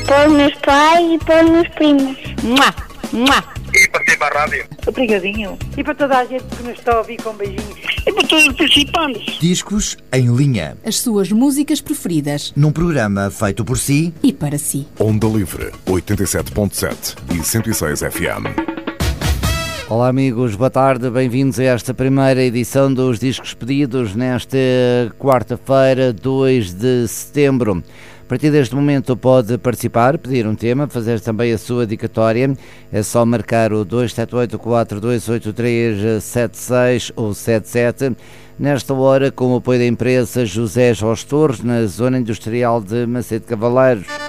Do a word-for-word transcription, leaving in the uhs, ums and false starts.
Para os meus pais e para os meus primos. Mua, mua. E para ti, para a rádio. Obrigadinho. E para toda a gente que nos está a ouvir, com beijinhos. E para todos os participantes. Discos em linha. As suas músicas preferidas. Num programa feito por si e para si. Onda Livre, oitenta e sete ponto sete e cento e seis F M. Olá amigos, boa tarde, bem-vindos a esta primeira edição dos Discos Pedidos nesta quarta-feira, dois de setembro. A partir deste momento pode participar, pedir um tema, fazer também a sua dedicatória. É só marcar o dois sete oito, quatro dois oito três, sete seis ou sete sete. Nesta hora, com o apoio da empresa José Jorge Torres, na Zona Industrial de Macedo Cavaleiros.